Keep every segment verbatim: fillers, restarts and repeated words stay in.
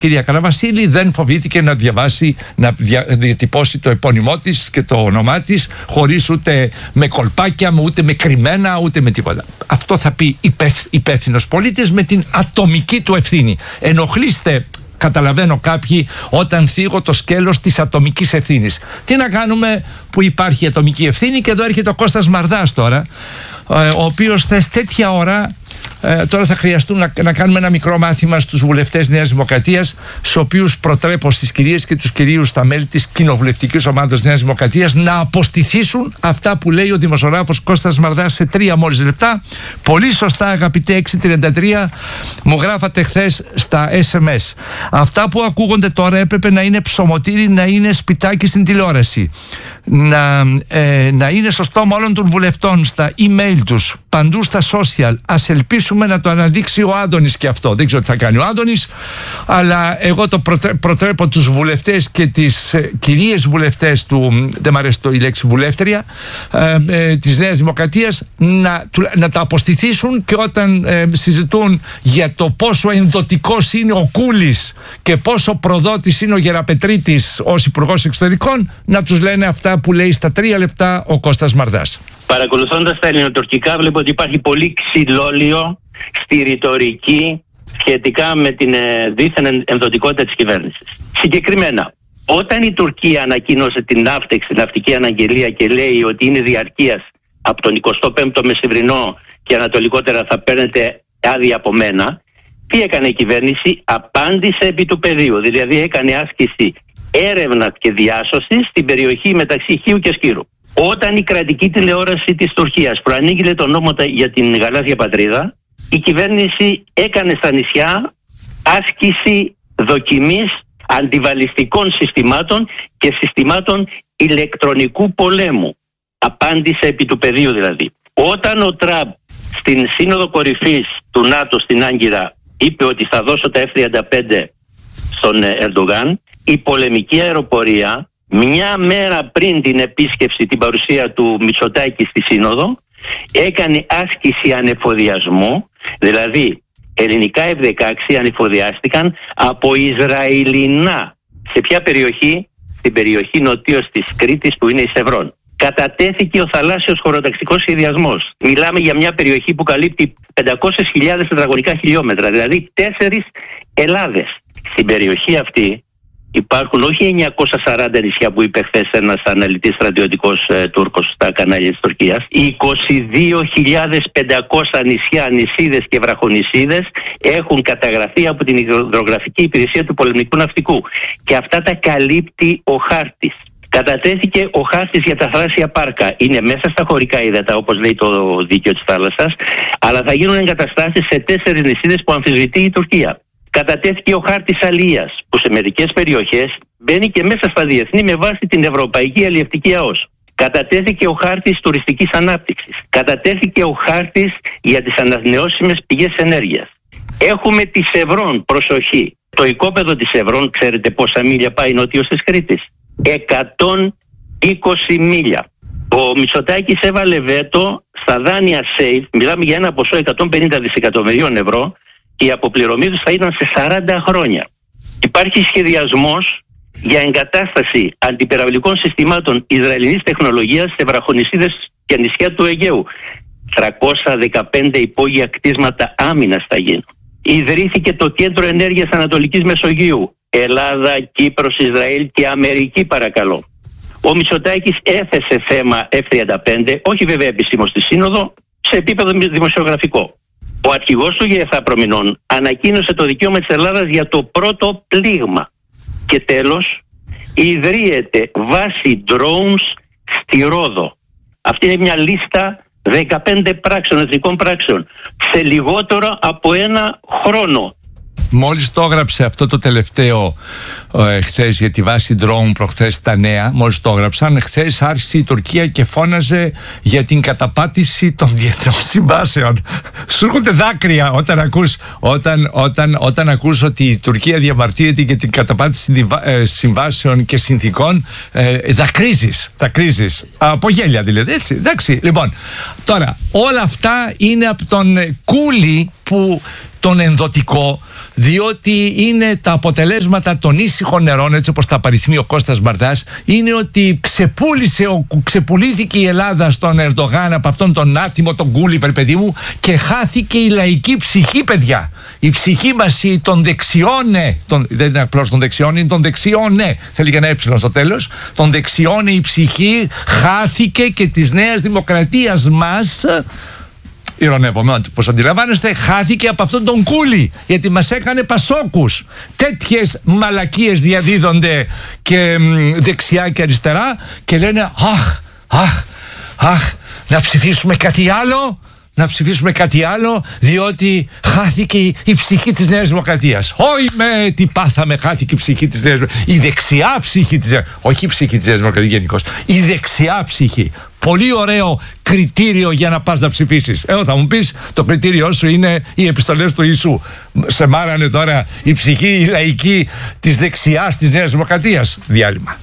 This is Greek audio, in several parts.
κυρία Καραβασίλη δεν φοβήθηκε να διαβάσει, να δια, διατυπώσει το επώνυμό της και το όνομά της, χωρίς ούτε με κολπάκια, ούτε με κρυμμένα, ούτε με τίποτα. Αυτό θα πει υπεύθυνος πολίτης με την ατομική του ευθύνη. Ενοχλήστε, καταλαβαίνω κάποιοι, όταν θίγω το σκέλος της ατομικής ευθύνης. Τι να κάνουμε που υπάρχει ατομική ευθύνη? Και εδώ έρχεται ο Κώστας Μαρδάς τώρα, ο οποίος θες τέτοια ώρα. Ε, τώρα θα χρειαστούν να, να κάνουμε ένα μικρό μάθημα στους βουλευτές Νέας Δημοκρατίας, στους οποίους προτρέπω, στις κυρίες και τους κυρίους, στα μέλη της κοινοβουλευτικής ομάδας Νέας Δημοκρατίας, να αποστηθήσουν αυτά που λέει ο δημοσιογράφος Κώστας Μαρδάς σε τρία μόλις λεπτά. Πολύ σωστά, αγαπητέ έξι τριάντα τρία, μου γράφατε χθες στα ες εμ ες. Αυτά που ακούγονται τώρα έπρεπε να είναι ψωμοτήρι, να είναι σπιτάκι στην τηλεόραση. Να, ε, να είναι στο στόμα όλων των βουλευτών, στα email τους, παντού στα social. Ας ελπίσουμε να το αναδείξει ο Άδωνης και αυτό. Δεν ξέρω τι θα κάνει ο Άδωνης, αλλά εγώ το προτρέ, προτρέπω τους βουλευτές και τις ε, κυρίες βουλευτές του, δεν μ' αρέσει το, η λέξη βουλεύτρια, ε, ε, της Νέας Δημοκρατίας, να, να τα αποστηθήσουν, και όταν ε, συζητούν για το πόσο ενδοτικός είναι ο Κούλης και πόσο προδότης είναι ο Γεραπετρίτης ως Υπουργός Εξωτερικών, να τους λένε αυτά που λέει στα τρία λεπτά ο Κώστας Μαρδάς. Παρακολουθώντας τα ελληνοτουρκικά, βλέπω ότι υπάρχει πολύ ξυλόλιο στη ρητορική σχετικά με την ε, δίθεν ενδοτικότητα της κυβέρνησης. Συγκεκριμένα, όταν η Τουρκία ανακοίνωσε την ναύτεξη, την ναυτική αναγγελία, και λέει ότι είναι διαρκείας από τον εικοστό πέμπτο μεσημβρινό και ανατολικότερα θα παίρνετε άδεια από μένα, τι έκανε η κυβέρνηση? Απάντησε επί του πεδίου, δηλαδή έκανε άσκηση έρευνα και διάσωση στην περιοχή μεταξύ Χίου και Σκύρου. Όταν η κρατική τηλεόραση της Τουρκίας προανήγγειλε τον νόμο για την γαλάζια πατρίδα, η κυβέρνηση έκανε στα νησιά άσκηση δοκιμής αντιβαλιστικών συστημάτων και συστημάτων ηλεκτρονικού πολέμου. Απάντησε επί του πεδίου δηλαδή. Όταν ο Τραμπ στην σύνοδο κορυφής του ΝΑΤΟ στην Άγκυρα είπε ότι θα δώσω τα εφ τριάντα πέντε στον Ερντογάν, η πολεμική αεροπορία, μια μέρα πριν την επίσκεψη, την παρουσία του Μητσοτάκη στη Σύνοδο, έκανε άσκηση ανεφοδιασμού, δηλαδή ελληνικά εφ δεκαέξι ανεφοδιάστηκαν από Ισραηλινά. Σε ποια περιοχή? Στην περιοχή νοτίως της Κρήτης, που είναι η Σευρών. Κατατέθηκε ο θαλάσσιος χωροταξικός σχεδιασμός. Μιλάμε για μια περιοχή που καλύπτει πεντακόσιες χιλιάδες τετραγωνικά χιλιόμετρα, δηλαδή τέσσερις Ελλάδες. Στην περιοχή αυτή υπάρχουν όχι εννιακόσια σαράντα νησιά που είπε χθες ένας αναλυτής στρατιωτικός ε, Τούρκος στα κανάλια της Τουρκίας. είκοσι δύο χιλιάδες πεντακόσια νησιά, νησίδες και βραχονησίδες έχουν καταγραφεί από την υδρογραφική υπηρεσία του πολεμικού ναυτικού. Και αυτά τα καλύπτει ο χάρτης. Κατατέθηκε ο χάρτης για τα θαλάσσια πάρκα. Είναι μέσα στα χωρικά ύδατα, όπως λέει το δίκαιο της θάλασσας, αλλά θα γίνουν εγκαταστάσεις σε τέσσερις νησίδες που αμφισβητεί η Τουρκία. Κατατέθηκε ο χάρτης αλίας, που σε μερικές περιοχές μπαίνει και μέσα στα διεθνή με βάση την Ευρωπαϊκή Αλλιευτική ΑΟΣ. Κατατέθηκε ο χάρτης τουριστικής ανάπτυξης. Κατατέθηκε ο χάρτης για τις ανανεώσιμες πηγές ενέργειας. Έχουμε τη Σευρών, προσοχή. Το οικόπεδο της Σευρών, ξέρετε πόσα μίλια πάει νότιος της Κρήτης? εκατόν είκοσι μίλια. Ο Μητσοτάκης έβαλε βέτο στα δάνεια SAFE, μιλάμε για ένα ποσό εκατόν πενήντα δισεκατομμυρίων ευρώ, και η αποπληρωμή τους θα ήταν σε σαράντα χρόνια. Υπάρχει σχεδιασμός για εγκατάσταση αντιπυραυλικών συστημάτων Ισραηλινής τεχνολογίας σε βραχονησίδες και νησιά του Αιγαίου. τριακόσια δεκαπέντε υπόγεια κτίσματα άμυνας θα γίνουν. Ιδρύθηκε το Κέντρο Ενέργειας Ανατολικής Μεσογείου. Ελλάδα, Κύπρος, Ισραήλ και Αμερική, παρακαλώ. Ο Μητσοτάκης έθεσε θέμα εφ τριάντα πέντε, όχι βέβαια επισήμως στη Σύνοδο, σε επίπεδο δημοσιογραφικό. Ο αρχηγός του ΓΕΘΑ προμηνών ανακοίνωσε το δικαίωμα της Ελλάδας για το πρώτο πλήγμα. Και τέλος, ιδρύεται βάση drones στη Ρόδο. Αυτή είναι μια λίστα δεκαπέντε πράξεων, εθνικών πράξεων, σε λιγότερο από ένα χρόνο. Μόλις το έγραψε αυτό το τελευταίο ε, χθες για τη βάση drone, προχθές τα νέα, μόλις το έγραψαν, χθες άρχισε η Τουρκία και φώναζε για την καταπάτηση των διεθνών συμβάσεων. Σου έρχονται δάκρυα όταν ακούς, όταν, όταν, όταν ακούς ότι η Τουρκία διαμαρτύρεται για την καταπάτηση ε, συμβάσεων και συνθήκων. ε, δακρύζεις, δακρύζεις από γέλια δηλαδή, έτσι, εντάξει. Λοιπόν, τώρα όλα αυτά είναι από τον Κούλη, που τον ενδοτικό, διότι είναι τα αποτελέσματα των ήσυχων νερών, έτσι όπως τα απαριθμεί ο Κώστας Μπαρδάς, είναι ότι ξεπούλησε, ξεπουλήθηκε η Ελλάδα στον Ερντογάν από αυτόν τον άτιμο τον Γκούλιβερ, παιδί μου, και χάθηκε η λαϊκή ψυχή, παιδιά. Η ψυχή μας των δεξιών, ναι, των, δεν είναι απλώς των δεξιών, είναι των δεξιών, ναι, θέλει και ένα έψιλον στο τέλος, των δεξιών η ψυχή χάθηκε και της Νέας Δημοκρατίας μας, ειρωνεύομαι, πως αντιλαμβάνεστε, χάθηκε από αυτόν τον Κούλι, γιατί μας έκανε πασόκους. Τέτοιες μαλακίες διαδίδονται και μ, δεξιά και αριστερά και λένε αχ, αχ, αχ, να ψηφίσουμε κάτι άλλο, να ψηφίσουμε κάτι άλλο, διότι χάθηκε η ψυχή της Νέας Δημοκρατίας. Όχι με τι πάθαμε, χάθηκε η ψυχή της Νέας Δημοκρατίας. Η δεξιά ψυχή της Νέας, όχι η ψυχή της Νέας Δημοκρατίας γενικώς, η δεξιά ψυχή. Πολύ ωραίο κριτήριο για να πας να ψηφίσεις. Εγώ θα μου πεις, το κριτήριό σου είναι οι επιστολές του Ιησού. Σε μάρανε τώρα η ψυχή, η λαϊκή της δεξιάς της Νέας Δημοκρατίας. Διάλειμμα.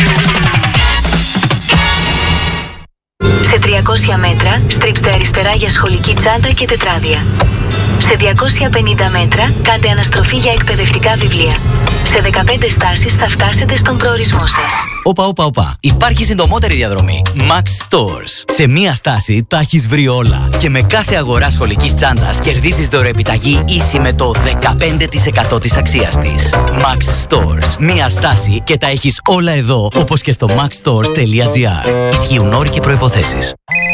Σε τριακόσια μέτρα στρίψτε αριστερά για σχολική τσάντα και τετράδια. Σε διακόσια πενήντα μέτρα κάντε αναστροφή για εκπαιδευτικά βιβλία. Σε δεκαπέντε στάσεις θα φτάσετε στον προορισμό σας. Όπα, όπα, όπα. Υπάρχει συντομότερη διαδρομή. Max Stores. Σε μία στάση τα έχεις βρει όλα. Και με κάθε αγορά σχολικής τσάντας κερδίζεις δωρεοεπιταγή ίση με το δεκαπέντε τοις εκατό της αξίας της. Max Stores. Μία στάση και τα έχεις όλα εδώ, όπως και στο maxstores τελεία gr. Ισχύουν όροι και προϋποθέσεις.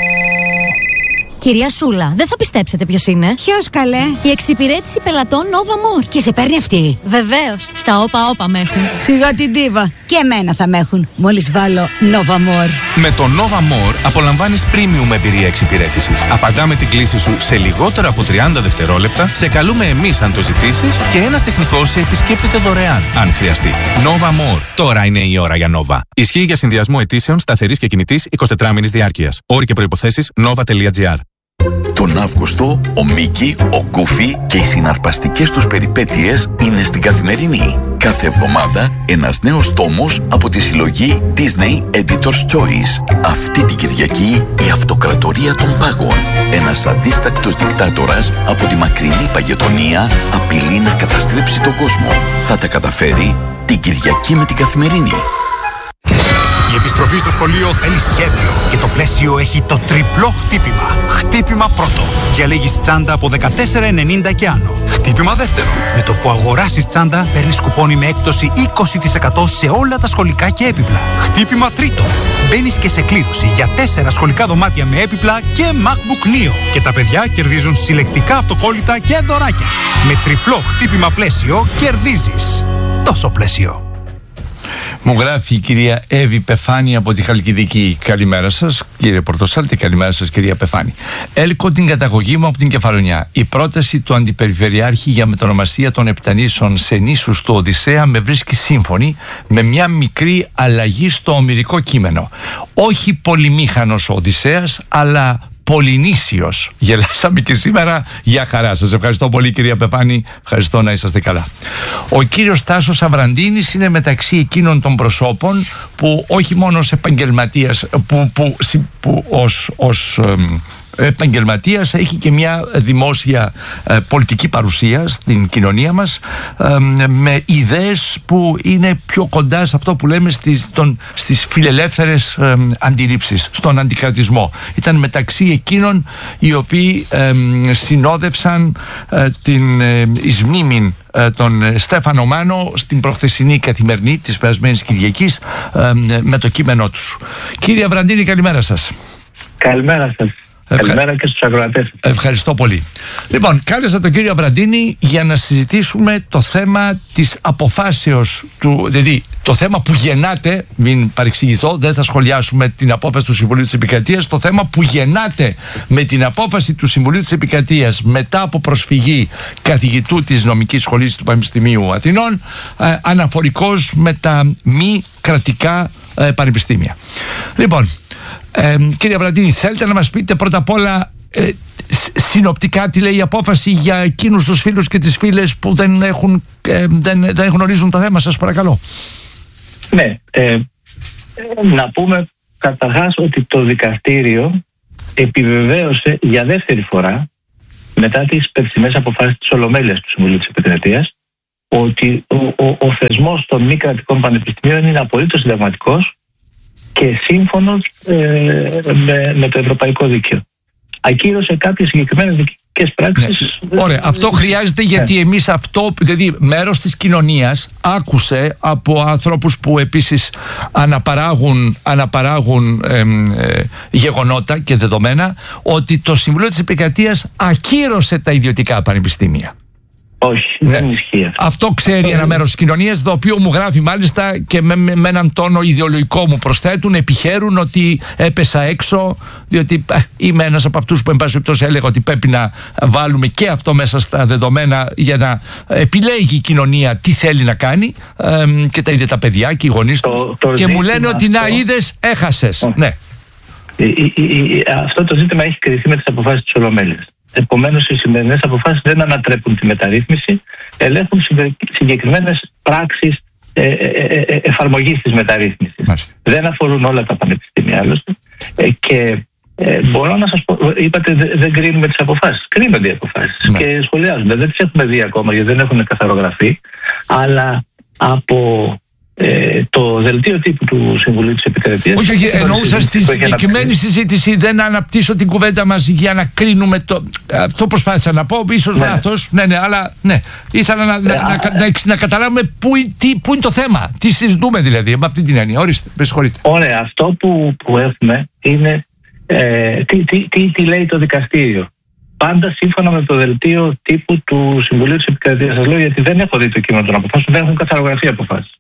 Κυρία Σούλα, δεν θα πιστέψετε ποιος είναι. Ποιος, καλέ? Η εξυπηρέτηση πελατών Nova More. Και σε παίρνει αυτή? Βεβαίως, στα όπα όπα με έχουν. Σιγά την ντίβα. Και εμένα θα με έχουν, μόλις βάλω Nova More. Με το Nova More απολαμβάνεις premium εμπειρία εξυπηρέτησης. Απαντάμε την κλήση σου σε λιγότερο από τριάντα δευτερόλεπτα, σε καλούμε εμείς αν το ζητήσεις και ένας τεχνικός σε επισκέπτεται δωρεάν αν χρειαστεί. Nova More. Τώρα είναι η ώρα για Nova. Ισχύει για συνδυασμό αιτήσεων σταθερής και κινητής εικοσιτετράμηνης διάρκειας. Όροι και προϋποθέσεις nova τελεία gr. Τον Αύγουστο, ο Μίκη, ο Γκούφι και οι συναρπαστικές τους περιπέτειες είναι στην Καθημερινή. Κάθε εβδομάδα ένας νέος τόμος από τη συλλογή Disney Editor's Choice. Αυτή την Κυριακή η Αυτοκρατορία των Πάγων. Ένας αδίστακτος δικτάτορας από τη μακρινή Παγετονία απειλεί να καταστρέψει τον κόσμο. Θα τα καταφέρει την Κυριακή με την Καθημερινή. Η επιστροφή στο σχολείο θέλει σχέδιο και το πλαίσιο έχει το τριπλό χτύπημα. Χτύπημα πρώτο. Διαλέγεις τσάντα από δεκατέσσερα ενενήντα και άνω. Χτύπημα δεύτερο. Με το που αγοράσεις τσάντα παίρνεις κουπόνι με έκπτωση είκοσι τοις εκατό σε όλα τα σχολικά και έπιπλα. Χτύπημα τρίτο. Μπαίνεις και σε κλήρωση για τέσσερα σχολικά δωμάτια με έπιπλα και MacBook Neo. Και τα παιδιά κερδίζουν συλλεκτικά αυτοκόλλητα και δωράκια. Με τριπλό χτύπημα πλαίσιο κερδίζεις. Τόσο πλαίσιο. Μου γράφει η κυρία Εύη Πεφάνη από τη Χαλκιδική. Καλημέρα σας, κύριε Πορτοσάλτη, καλημέρα σας, κυρία Πεφάνη. Έλκω την καταγωγή μου από την Κεφαλονιά. Η πρόταση του Αντιπεριφερειάρχη για μετονομασία των Επτανήσων σε νήσους του Οδυσσέα με βρίσκει σύμφωνη, με μια μικρή αλλαγή στο ομηρικό κείμενο. Όχι πολυμήχανος ο Οδυσσέας, αλλά πολυνήσιος. Γελάσαμε και σήμερα, για χαρά. Σας ευχαριστώ πολύ, κυρία Πεφάνη, ευχαριστώ, να είσαστε καλά. Ο κύριος Τάσος Αβραντίνης είναι μεταξύ εκείνων των προσώπων που όχι μόνο ως επαγγελματίας, που, που, που ως, ως επαγγελματίας έχει και μια δημόσια ε, πολιτική παρουσία στην κοινωνία μας, ε, με ιδέες που είναι πιο κοντά σε αυτό που λέμε στις, τον, στις φιλελεύθερες ε, αντιλήψεις, στον αντικρατισμό. Ήταν μεταξύ εκείνων οι οποίοι ε, συνόδευσαν ε, την ε, εις μνήμην ε, τον Στέφανο Μάνο στην προχθεσινή Καθημερινή της περασμένης Κυριακής ε, με το κείμενό τους. Κύριε Αβραντίνη, καλημέρα σας. Καλημέρα σας. Ευχα... Καλημέρα και στους ακροατές. Ευχαριστώ πολύ. Λοιπόν, κάλεσα τον κύριο Αβραντίνη για να συζητήσουμε το θέμα της αποφάσεως του, δηλαδή το θέμα που γεννάται, μην παρεξηγηθώ, δεν θα σχολιάσουμε την απόφαση του Συμβουλίου της Επικρατείας, το θέμα που γεννάται με την απόφαση του Συμβουλίου της Επικρατείας μετά από προσφυγή καθηγητού της νομικής σχολής του Πανεπιστημίου Αθηνών, ε, αναφορικός με τα μη κρατικά ε, πανεπιστήμια. Λοιπόν, Ε, κύριε Αβραντίνη, θέλετε να μας πείτε πρώτα απ' όλα ε, συνοπτικά τι λέει η απόφαση για εκείνους τους φίλους και τις φίλες που δεν έχουν, ε, δεν, δεν γνωρίζουν το θέμα, σας παρακαλώ. Ναι, ε, να πούμε καταρχάς ότι το δικαστήριο επιβεβαίωσε για δεύτερη φορά μετά τις περσινές αποφάσεις της Ολομέλειας του Συμβουλίου της Επικρατείας, ότι ο, ο, ο θεσμός των μη κρατικών πανεπιστημίων είναι απολύτως συνταγματικός και σύμφωνος ε, με, με το ευρωπαϊκό δίκαιο. Ακύρωσε κάποιες συγκεκριμένες δικαιωτικές πράξεις. Ναι. Ωραία, αυτό χρειάζεται γιατί ναι. εμείς αυτό, δηλαδή μέρος της κοινωνίας άκουσε από ανθρώπους που επίσης αναπαράγουν, αναπαράγουν ε, ε, γεγονότα και δεδομένα, ότι το Συμβουλίο της Επικρατείας ακύρωσε τα ιδιωτικά πανεπιστήμια. Όχι, ναι. δεν ισχύει αυτό. Αυτό ξέρει ένα μέρος της κοινωνίας, το οποίο μου γράφει μάλιστα και με, με, με έναν τόνο ιδεολογικό μου προσθέτουν, επιχαίρουν ότι έπεσα έξω, διότι ε, είμαι ένας από αυτούς που εν πάση περιπτώσει έλεγα ότι πρέπει να βάλουμε και αυτό μέσα στα δεδομένα για να επιλέγει η κοινωνία τι θέλει να κάνει, ε, και τα ίδια τα παιδιά και οι γονείς τους, και μου λένε ότι αυτό... να είδες, έχασες. Oh. Ναι. Η, η, η, αυτό το ζήτημα έχει κριθεί με τις αποφάσεις της Ολομέλειας. Επομένως, οι σημερινές αποφάσεις δεν ανατρέπουν τη μεταρρύθμιση, ελέγχουν συγκεκριμένες πράξεις ε, ε, ε, εφαρμογής της μεταρρύθμισης. Μάλιστα. Δεν αφορούν όλα τα πανεπιστήμια άλλωστε. Ε, και ε, μπορώ να σας πω, είπατε δε, δεν κρίνουμε τις αποφάσεις. Κρίνονται οι αποφάσεις ναι. και σχολιάζονται. Δεν τις έχουμε δει ακόμα γιατί δεν έχουν καθαρογραφεί, αλλά από ε, το δελτίο τύπου του Συμβουλίου της Επικρατείας. Όχι, όχι, εννοούσα στη συγκεκριμένη συζήτηση, δεν αναπτύσσω την κουβέντα μας για να κρίνουμε το. Αυτό προσπάθησα να πω, ίσως ναι. λάθος. Ναι, ναι, αλλά ναι. Ήθελα να, να, να, να, να καταλάβουμε πού, τι, πού είναι το θέμα. Τι συζητούμε δηλαδή, με αυτή την έννοια. Ορίστε, με συγχωρείτε. Ωραία, αυτό που, που έχουμε είναι ε, τι, τι, τι, τι λέει το δικαστήριο. Πάντα σύμφωνα με το δελτίο τύπου του Συμβουλίου της Επικρατείας. Σας λέω γιατί δεν έχω δει το κείμενο των αποφάσεων, δεν έχουν καθαρογραφεί αποφάσεις.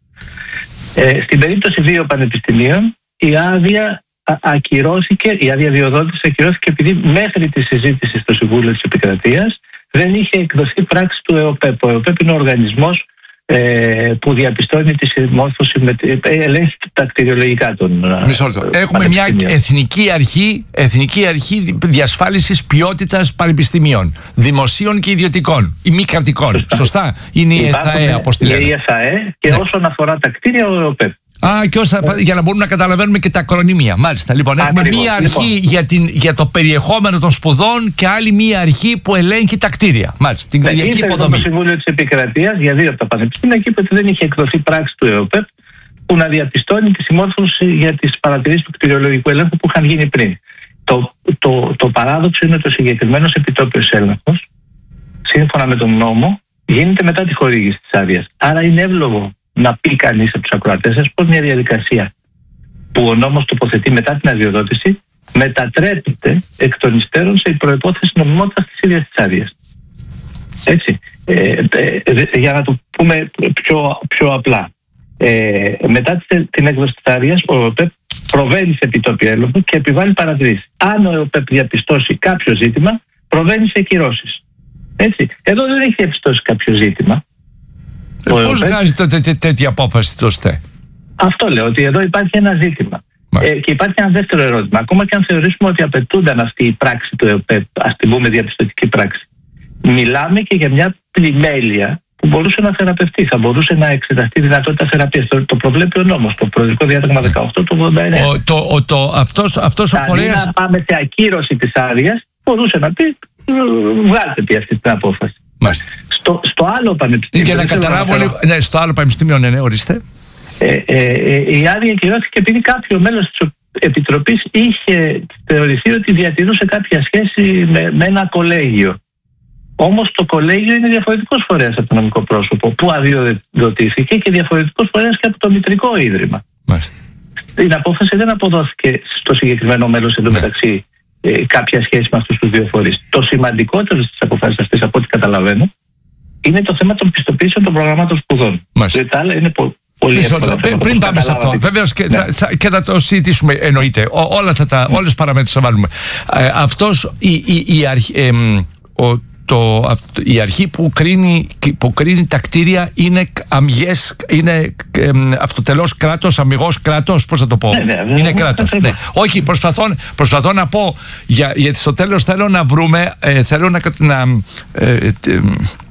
Ε, στην περίπτωση δύο πανεπιστημίων, η άδεια α, ακυρώθηκε, η άδεια διοδότηση ακυρώθηκε επειδή μέχρι τη συζήτηση στο Συμβούλιο της Επικρατείας δεν είχε εκδοθεί πράξη του ΕΟΠΕΠ. Ο ΕΟΠΕΠ είναι ο οργανισμός ε, που διαπιστώνει τη συμμόρφωση, με, ελέγχει τα κτηριολογικά των. Μισό λεπτό. Έχουμε μια εθνική αρχή, εθνική αρχή διασφάλισης ποιότητας πανεπιστημίων, δημοσίων και ιδιωτικών, ή μη κρατικών. Σωστά. Σωστά. Είναι η ΕΘΑΕ, όπως τη λένε. Η ΕΘΑΕ και ναι. όσον αφορά τα κτίρια, ο ΕΟΠΕΠ. Α, και όσα, yeah. για να μπορούμε να καταλαβαίνουμε και τα ακρονίμια. Μάλιστα. Λοιπόν, έχουμε Ακριβώς, μία αρχή λοιπόν. για, την, για το περιεχόμενο των σπουδών και άλλη μία αρχή που ελέγχει τα κτίρια. Μάλιστα. Την κτηριακή yeah, υποδομή. Το Συμβούλιο της Επικρατείας για δύο από τα πανεπιστήμια και είπε ότι δεν είχε εκδοθεί πράξη του ΕΟΠΕΠ που να διαπιστώνει τη συμμόρφωση για τις παρατηρήσεις του κτηριολογικού ελέγχου που είχαν γίνει πριν. Το, το, το παράδοξο είναι ότι ο συγκεκριμένος επιτόπιος έλεγχος, σύμφωνα με τον νόμο, γίνεται μετά τη χορήγηση της άδειας. Άρα είναι εύλογο να πει κανείς από τους ακροατές σας πως μια διαδικασία που ο νόμος τοποθετεί μετά την αδειοδότηση μετατρέπεται εκ των υστέρων σε προϋπόθεση νομιμότητας της ίδιας της άδειας. Έτσι. Ε, ε, ε, για να το πούμε πιο, πιο απλά. Ε, μετά την έκδοση της άδειας, ο ΕΟΠΕΠ προβαίνει σε επιτόπιο έλεγχο και επιβάλλει παρατηρήσεις. Αν ο ΕΟΠΕΠ διαπιστώσει κάποιο ζήτημα, προβαίνει σε κυρώσεις. Έτσι. Εδώ δεν έχει διαπιστώσει κάποιο ζήτημα. Ε, πώς βγάζει τότε τέ, τέτοια απόφαση το ΣΤΕ? Αυτό λέω, ότι εδώ υπάρχει ένα ζήτημα. Ε, και υπάρχει ένα δεύτερο ερώτημα. Ακόμα και αν θεωρήσουμε ότι απαιτούνταν αυτή η πράξη του ΕΟΠΕΠ, ας την πούμε διαπιστωτική πράξη, μιλάμε και για μια πλημέλεια που μπορούσε να θεραπευτεί. Θα μπορούσε να εξεταστεί δυνατότητα θεραπείας. Το, το προβλέπει ο νόμος, το προεδρικό διάταγμα δεκαοκτώ του ογδόντα εννέα. Ο, το, ο, το, αυτός, αυτός ο φορέας... Αν να πάμε σε ακύρωση της άδειας, μπορούσε να πει βγάλτε πει αυτή την απόφαση. Στο, στο άλλο πανεπιστήμιο. Για να καταλάβω λίγο. Ναι, στο άλλο πανεπιστήμιο, ναι, ναι, ορίστε. Ε, ε, ε, η άδεια κυρώθηκε επειδή κάποιο μέλος της Επιτροπής είχε θεωρηθεί ότι διατηρούσε κάποια σχέση με, με ένα κολέγιο. Όμως το κολέγιο είναι διαφορετικός φορέας από το νομικό πρόσωπο που αδειοδοτήθηκε και διαφορετικός φορέας και από το μητρικό ίδρυμα. Μάλιστα. Η απόφαση δεν αποδόθηκε στο συγκεκριμένο μέλος εντωμεταξύ ε, κάποια σχέση με αυτούς τους δύο φορείς. Το σημαντικότερο στις αποφάσεις αυτές, από ό,τι καταλαβαίνω, είναι το θέμα των πιστοποιήσεων των προγραμμάτων σπουδών. Γιατί τα άλλα είναι πο- πολύ εύκολα. Πριν πάμε σε αυτό, βεβαίως και, ναι. θα, και θα το συζητήσουμε, εννοείται. Ό, όλα θα τα, mm. όλες τις παραμέτρες θα βάλουμε. Ε, αυτός, η, η, η, αρχή, ε, ο, το, αυτό, η αρχή που κρίνει, που κρίνει τα κτίρια είναι αμυγές, είναι ε, αυτοτελώς κράτος, αμυγός κράτος, πώς θα το πω. Ναι, ναι, είναι ναι, κράτος. Ναι. Όχι, προσπαθώ, προσπαθώ να πω, για, γιατί στο τέλος θέλω να βρούμε, ε, θέλω να... να ε, ε,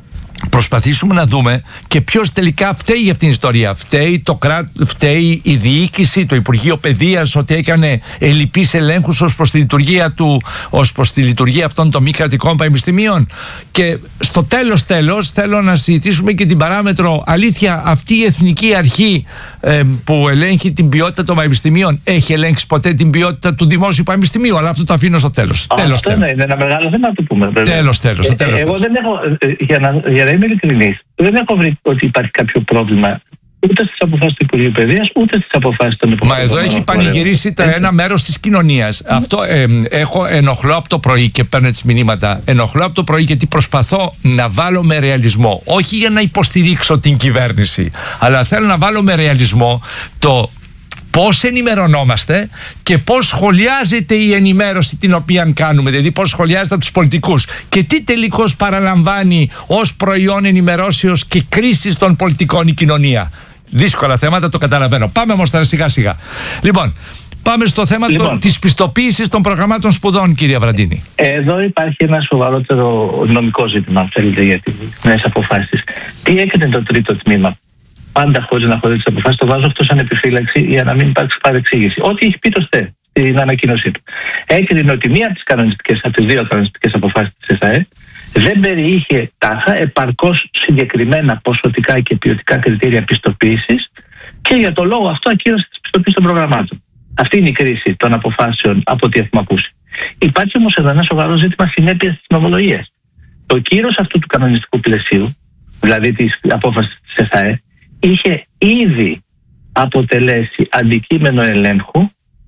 προσπαθήσουμε να δούμε και ποιος τελικά φταίει για αυτήν την ιστορία. Φταίει το κράτος, φταίει η διοίκηση, το Υπουργείο Παιδείας, ότι έκανε ελλειπείς ελέγχους ως προς τη λειτουργία του, ως προς τη λειτουργία αυτών των μη κρατικών πανεπιστημίων. Και στο τέλος τέλος θέλω να συζητήσουμε και την παράμετρο, αλήθεια αυτή η Εθνική Αρχή ε, που ελέγχει την ποιότητα των πανεπιστημίων έχει ελέγξει ποτέ την ποιότητα του δημόσιου πανεπιστημίου? Αλλά αυτό το αφήνω στο τέλος. Α, τέλος, αυτό τέλος. είναι, είναι ένα μεγάλο θέμα να το πούμε. Τέλος, τέλος, ε, τέλος, εγώ τέλος. δεν έχω, για να, για να είμαι ειλικρινής, δεν έχω βρει ότι υπάρχει κάποιο πρόβλημα ούτε στις αποφάσεις του Υπουργείου Παιδείας, ούτε στις αποφάσεις των υπουργών. Μα εδώ έχει πανηγυρίσει το ένα μέρος της κοινωνίας. Αυτό ε, έχω ενοχλώ από το πρωί και παίρνω τις μηνύματα. Ενοχλώ από το πρωί γιατί προσπαθώ να βάλω με ρεαλισμό, όχι για να υποστηρίξω την κυβέρνηση, αλλά θέλω να βάλω με ρεαλισμό το πώς ενημερωνόμαστε και πώς σχολιάζεται η ενημέρωση την οποία κάνουμε, δηλαδή πώς σχολιάζεται από τους πολιτικούς και τι τελικώς παραλαμβάνει ως προϊόν ενημερώσεως και κρίσης των πολιτικών η κοινωνία. Δύσκολα θέματα, το καταλαβαίνω. Πάμε όμως τώρα σιγά σιγά. Λοιπόν, πάμε στο θέμα λοιπόν, το, της πιστοποίησης των προγραμμάτων σπουδών, κυρία Βραντίνη. Εδώ υπάρχει ένα σοβαρότερο νομικό ζήτημα, αν θέλετε, για τις νέες αποφάσεις. Τι έκανε το τρίτο τμήμα? Πάντα χωρίς να χωρίσει τις αποφάσεις, το βάζω αυτό σαν επιφύλαξη για να μην υπάρξει παρεξήγηση. Ό,τι έχει πει το ΣΤΕ στην ανακοίνωσή του. Έκρινε ότι μία από τις κανονιστικές, από τις δύο κανονιστικές αποφάσεις της ΕΣΑΕ δεν περιείχε τάχα επαρκώς συγκεκριμένα ποσοτικά και ποιοτικά κριτήρια πιστοποίησης και για το λόγο αυτό ακύρωσε τις πιστοποίησεις των προγραμμάτων. Αυτή είναι η κρίση των αποφάσεων από ό,τι έχουμε ακούσει. Υπάρχει όμως εδώ ένα σοβαρό ζήτημα συνέπειας της νομολογίας. Το κύρος αυτού του κανονιστικού πλαισίου, δηλαδή της απόφασης της ΕΣΑΕ, είχε ήδη αποτελέσει αντικείμενο ελέγχου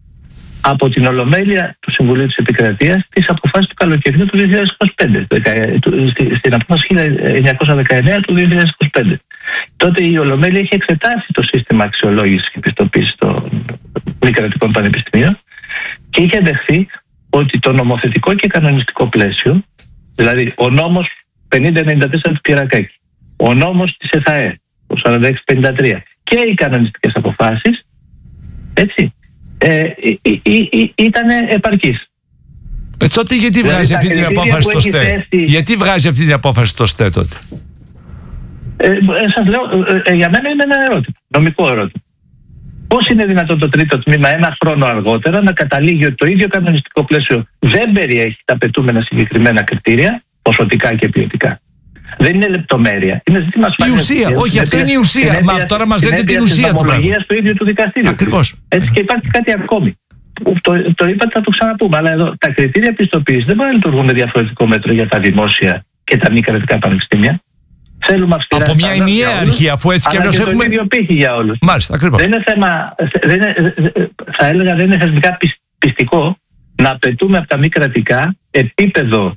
από την Ολομέλεια του Συμβουλίου της Επικρατείας της αποφάσης του καλοκαιριού του δύο χιλιάδες είκοσι πέντε, στην απόφαση χίλια εννιακόσια δεκαεννέα του δύο χιλιάδες είκοσι πέντε. Τότε η Ολομέλεια είχε εξετάσει το σύστημα αξιολόγησης και πιστοποίησης των μη κρατικών πανεπιστημίων και είχε δεχθεί ότι το νομοθετικό και κανονιστικό πλαίσιο, δηλαδή ο νόμος πενήντα ενενήντα τέσσερα του Κυρακάκη, ο νόμος της ΕΘΑΕ, το σαράντα έξι πενήντα τρία και οι κανονιστικές αποφάσεις, έτσι, ε, ε, ε, ε, ήταν επαρκής. Ε, τότε γιατί δηλαδή, βγάζει αυτή την απόφαση στο ΣΤΕ? Θέσει... Γιατί βγάζει αυτή την απόφαση στο ΣΤΕ τότε? Ε, ε, σας λέω, ε, ε, για μένα είναι ένα ερώτημα, νομικό ερώτημα. Πώς είναι δυνατόν το τρίτο τμήμα ένα χρόνο αργότερα να καταλήγει ότι το ίδιο κανονιστικό πλαίσιο δεν περιέχει τα απαιτούμενα συγκεκριμένα κριτήρια, ποσοτικά και ποιοτικά? Δεν είναι λεπτομέρεια. Είναι ζήτημα ασφαλείας. Η ουσία, όχι, αυτό είναι η ουσία. Μα τώρα μας λέτε την ουσία του πράγματος. του ίδιου του δικαστήριου. Ακριβώς. Έτσι, και υπάρχει κάτι ακόμη. Το, το είπατε, θα το ξαναπούμε. Αλλά εδώ τα κριτήρια πιστοποίησης δεν μπορούν να λειτουργούν με διαφορετικό μέτρο για τα δημόσια και τα μη κρατικά πανεπιστήμια. Θέλουμε αυστηρά από μια ενιαία αρχή, αφού έτσι κι αλλιώς έχουμε. Το ίδιο πύχη για όλους. Μάλιστα, ακριβώς. Δεν είναι θέμα, δεν είναι, θα έλεγα, δεν είναι θεσμικά πιστικό να απαιτούμε από τα μη κρατικά επίπεδο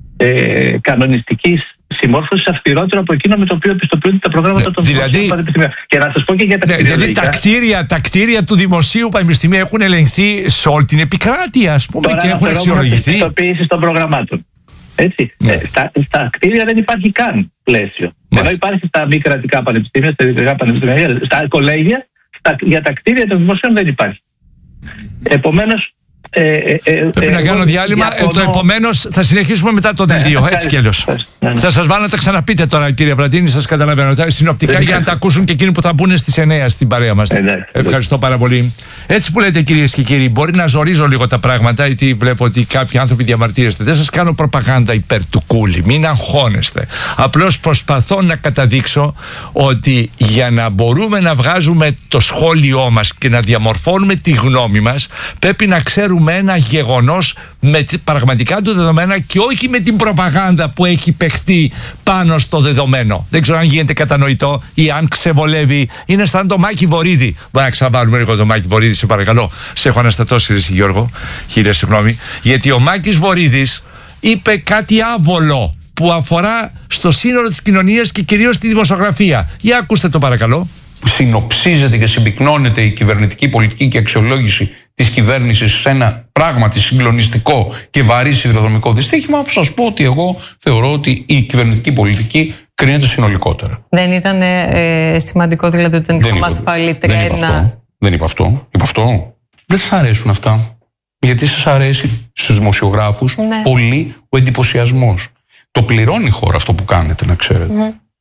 ε, κανονιστικής συμμόρφωσης αυστηρότερο από εκείνο με το οποίο πιστοποιούνται τα προγράμματα ναι, των δηλαδή, δημοσίων πανεπιστημίων. Και να σας πω και για τα ναι, δηλαδή τα κτίρια, τα κτίρια του δημοσίου πανεπιστημίου έχουν ελεγχθεί σε όλη την επικράτεια, ας πούμε, τώρα και έχουν αξιολογηθεί. Πιστοποίηση των προγραμμάτων. Έτσι. Ναι. Ε, στα, στα κτίρια δεν υπάρχει καν πλαίσιο. Μάλιστα. Ενώ υπάρχει στα μη κρατικά πανεπιστήμια, στα ιδιωτικά πανεπιστήμια, στα κολέγια, στα, για τα κτίρια των δημοσίων δεν υπάρχει. Επομένως. Ε, ε, ε, Πρέπει ε, να κάνω διάλειμμα. Ε, το επομένως θα συνεχίσουμε μετά το δελτίο. Ναι, έτσι κι αλλιώς. Ναι, ναι. Θα σας βάλω να τα ξαναπείτε τώρα, κύριε Βραντίνη, σας καταλαβαίνω. Συνοπτικά για να τα ακούσουν και εκείνοι που θα μπουν στις εννέα στην παρέα μας. Ε, Ευχαριστώ πάρα πολύ. Έτσι που λέτε, κυρίες και κύριοι, μπορεί να ζορίζω λίγο τα πράγματα, γιατί βλέπω ότι κάποιοι άνθρωποι διαμαρτύρεστε. Δεν σας κάνω προπαγάνδα υπέρ του κούλι. Μην αγχώνεστε. Απλώς προσπαθώ να καταδείξω ότι για να μπορούμε να βγάζουμε το σχόλιο μας και να διαμορφώνουμε τη γνώμη μας, πρέπει να ξέρουμε με ένα γεγονός με πραγματικά του δεδομένα και όχι με την προπαγάνδα που έχει παιχτεί πάνω στο δεδομένο. Δεν ξέρω αν γίνεται κατανοητό ή αν ξεβολεύει. Είναι σαν το Μάκη Βορίδη. Μπορεί να ξαναβάλουμε λίγο το Μάκη Βορίδη, σε παρακαλώ. Σε έχω αναστατώσει, ρε Γιώργο. Χίλια συγγνώμη. Γιατί ο Μάκης Βορίδης είπε κάτι άβολο που αφορά στο σύνολο της κοινωνίας και κυρίως τη δημοσιογραφία. Για ακούστε το παρακαλώ. Συνοψίζεται και συμπυκνώνεται η κυβερνητική πολιτική και αξιολόγηση της κυβέρνησης σε ένα πράγματι συγκλονιστικό και βαρύ σιδηροδρομικό δυστύχημα, θα σας πω ότι εγώ θεωρώ ότι η κυβερνητική πολιτική κρίνεται συνολικότερα. Δεν ήταν ε, σημαντικό δηλαδή ότι ήταν ασφαλή τρένα? Δεν είπα αυτό. Είπα αυτό. Δεν σας αρέσουν αυτά. Γιατί σας αρέσει στους δημοσιογράφους ναι. πολύ ο εντυπωσιασμός. Το πληρώνει η χώρα αυτό που κάνετε, να ξέρετε. Mm.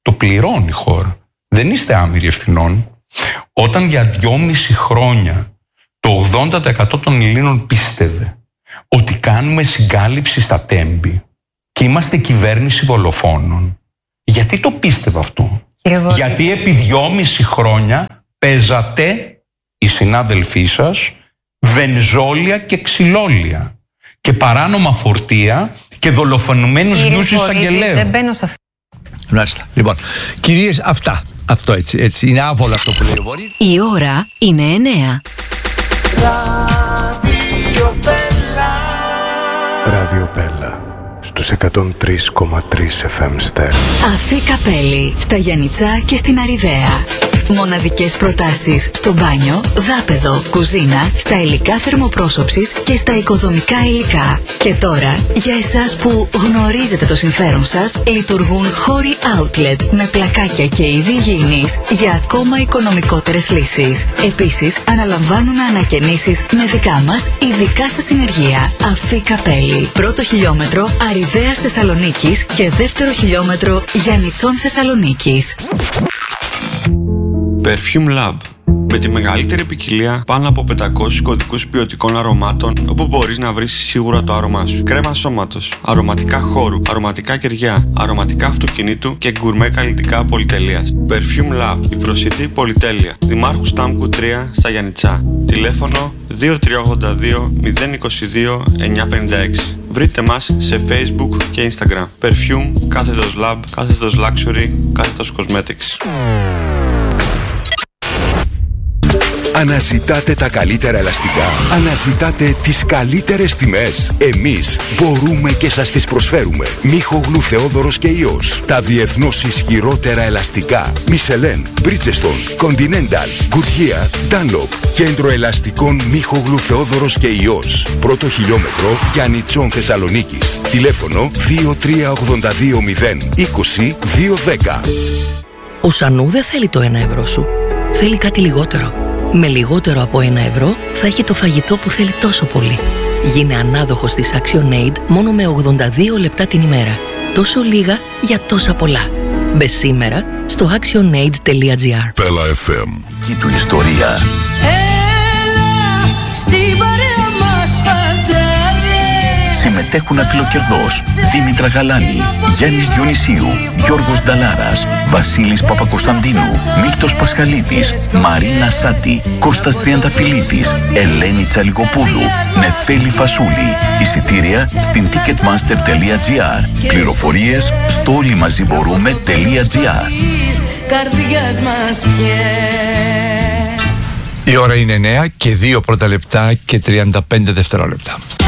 το πληρώνει η χώρα. Δεν είστε άμυροι ευθυνών. Όταν για δυόμιση χρόνια το ογδόντα τοις εκατό των Ελλήνων πίστευε ότι κάνουμε συγκάλυψη στα τέμπη και είμαστε κυβέρνηση δολοφόνων, γιατί το πίστευε αυτό? Γιατί επί δυόμιση χρόνια παίζατε οι συνάδελφοί σας βενζόλια και ξυλόλια και παράνομα φορτία και δολοφονημένους νιούς εισαγγελέων. Δεν μπαίνω σε αυτό. Μάλιστα. Λοιπόν, κυρίες, αυτά. Αυτό έτσι, έτσι. Είναι άβολο αυτό που λέει ο Βορύδης. Η ώρα είναι εννέα. Ράδιο Πέλα στους εκατόν τρία κόμμα τρία εφ εμ Στέρ. Αφή Καπέλη στα Γιαννιτσά και στην Αριδαία. Μοναδικές προτάσεις στο μπάνιο, δάπεδο, κουζίνα, στα υλικά θερμοπρόσωψης και στα οικοδομικά υλικά. Και τώρα, για εσάς που γνωρίζετε το συμφέρον σας, λειτουργούν χώροι outlet με πλακάκια και είδη υγιεινής για ακόμα οικονομικότερες λύσεις. Επίσης, αναλαμβάνουν ανακαινήσεις με δικά μας ή δικά σας συνεργεία. Αφή Καπέλη. Πρώτο χιλιόμετρο Αριδαίας Θεσσαλονίκης και δεύτερο χιλιόμετρο Γιαννιτσών Θεσσαλονίκης. Perfume Lab. Με τη μεγαλύτερη ποικιλία πάνω από πεντακόσιους κωδικούς ποιοτικών αρωμάτων, όπου μπορείς να βρεις σίγουρα το άρωμά σου. Κρέμα σώματος, αρωματικά χώρου, αρωματικά κεριά, αρωματικά αυτοκινήτου και γκουρμέ καλλιτικά πολυτελείας. Perfume Lab, η προσιτή πολυτέλεια. Δημάρχου Στάμκου τρία στα Γιαννιτσά. Τηλέφωνο δύο τρία ογδόντα δύο μηδέν είκοσι δύο εννιακόσια πενήντα έξι. Βρείτε μας σε Facebook και Instagram. Perfume, κάθετος Lab, κάθετος Luxury, κάθετος Cosmetics. Αναζητάτε τα καλύτερα ελαστικά. Αναζητάτε τις καλύτερες τιμές. Εμείς μπορούμε και σας τις προσφέρουμε. Μίχογλου Θεόδωρος και Υιός. Τα διεθνώς ισχυρότερα ελαστικά. Michelin, Bridgestone, Continental, Goodyear, Dunlop. Κέντρο ελαστικών Μίχογλου Θεόδωρος και Υιός. Πρώτο χιλιόμετρο Γιαννιτσών Θεσσαλονίκης. Τηλέφωνο δύο τρία ογδόντα δύο μηδέν είκοσι δύο δέκα. Ο Σανού δεν θέλει το ένα ευρώ σου. Θέλει κάτι λιγότερο. Με λιγότερο από ένα ευρώ θα έχει το φαγητό που θέλει τόσο πολύ. Γίνε ανάδοχος της ActionAid μόνο με ογδόντα δύο λεπτά την ημέρα. Τόσο λίγα για τόσα πολλά. Μπες σήμερα στο actionaid τελεία gr. Πέλα εφ εμ. Και του ιστορία. Έλα στην παρέα μας φαντάζε. Συμμετέχουν αφιλοκερδός Δήμητρα Γαλάνη, Γιάννης Διονυσίου, Γιώργος Νταλάρας, Βασίλης Παπακοσταντίνου, Μίλτος Πασχαλίδης, Μαρίνα Σάτη, Κώστας Τριανταφυλλίδης, Ελένη Τσαλικοπούλου, Νεφέλη Φασούλη. Εισιτήρια στην ticketmaster τελεία gr. Πληροφορίες στο όλοιμαζιμπορούμε.gr. Η ώρα είναι εννέα και δύο πρώτα λεπτά και τριάντα πέντε δευτερόλεπτα.